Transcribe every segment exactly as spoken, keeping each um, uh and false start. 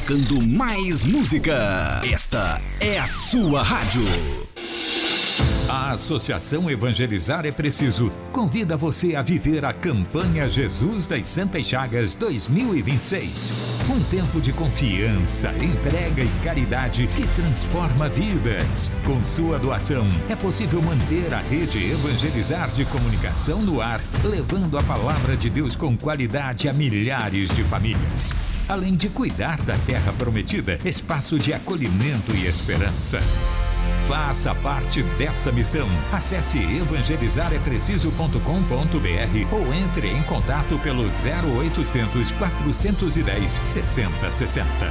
tocando mais música. Esta é a sua rádio. A Associação Evangelizar é Preciso convida você a viver a campanha Jesus das Santas Chagas dois mil e vinte e seis. Um tempo de confiança, entrega e caridade que transforma vidas. Com sua doação, é possível manter a rede Evangelizar de comunicação no ar, levando a palavra de Deus com qualidade a milhares de famílias. Além de cuidar da terra prometida, espaço de acolhimento e esperança. Faça parte dessa missão. Acesse evangelizar é preciso ponto com ponto br ou entre em contato pelo zero oitocentos, quatrocentos e dez, sessenta sessenta.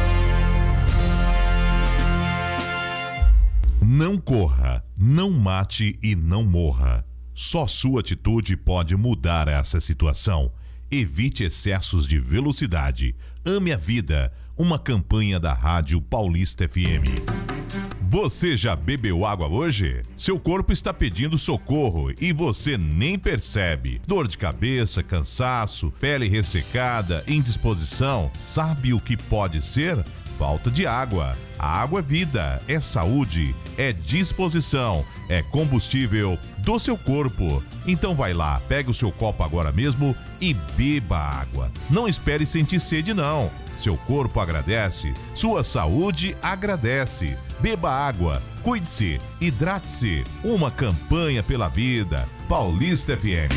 Não corra, não mate e não morra. Só sua atitude pode mudar essa situação. Evite excessos de velocidade. Ame a vida. Uma campanha da Rádio Paulista F M. Você já bebeu água hoje? Seu corpo está pedindo socorro e você nem percebe. Dor de cabeça, cansaço, pele ressecada, indisposição. Sabe o que pode ser? Falta de água. A água é vida, é saúde, é disposição, é combustível do seu corpo. Então vai lá, pega o seu copo agora mesmo e beba água. Não espere sentir sede não. Seu corpo agradece, sua saúde agradece. Beba água, cuide-se, hidrate-se. Uma campanha pela vida. Paulista F M.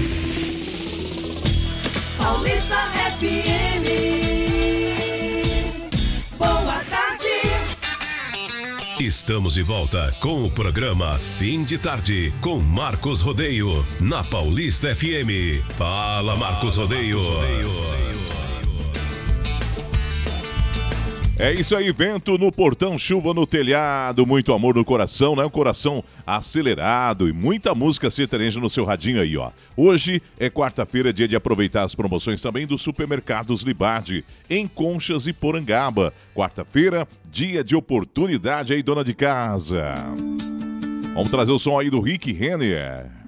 Paulista F M. Boa tarde. Estamos de volta com o programa Fim de Tarde com Marcos Rodeio na Paulista F M. Fala, Marcos Rodeio. É isso aí, vento no portão, chuva no telhado, muito amor no coração, né? Um coração acelerado e muita música sertaneja no seu radinho aí, ó. Hoje é quarta-feira, dia de aproveitar as promoções também dos supermercados Libardi, em Conchas e Porangaba. Quarta-feira, dia de oportunidade aí, dona de casa. Vamos trazer o som aí do Rick Renner.